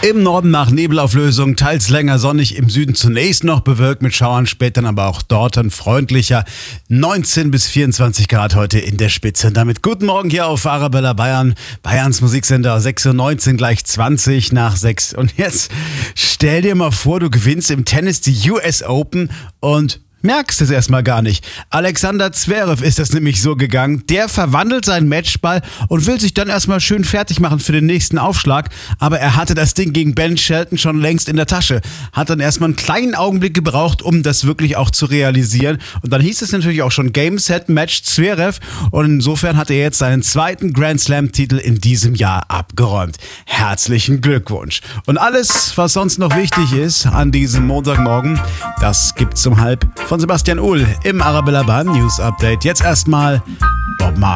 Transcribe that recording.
Im Norden nach Nebelauflösung, teils länger sonnig, im Süden zunächst noch bewölkt mit Schauern, später dann aber auch dort dann freundlicher. 19 bis 24 Grad heute in der Spitze. Und damit guten Morgen hier auf Arabella Bayern, Bayerns Musiksender. 6:19 Uhr gleich 20 nach 6. Und jetzt stell dir mal vor, du gewinnst im Tennis die US Open und merkst es erstmal gar nicht. Alexander Zverev ist das nämlich so gegangen. Der verwandelt seinen Matchball und will sich dann erstmal schön fertig machen für den nächsten Aufschlag. Aber er hatte das Ding gegen Ben Shelton schon längst in der Tasche. Hat dann erstmal einen kleinen Augenblick gebraucht, um das wirklich auch zu realisieren. Und dann hieß es natürlich auch schon Game, Set, Match Zverev. Und insofern hat er jetzt seinen zweiten Grand Slam-Titel in diesem Jahr abgeräumt. Herzlichen Glückwunsch. Und alles, was sonst noch wichtig ist an diesem Montagmorgen, das gibt's um 12:30 von Sebastian Uhl im Arabella Bayern News Update. Jetzt erstmal Bob Marley.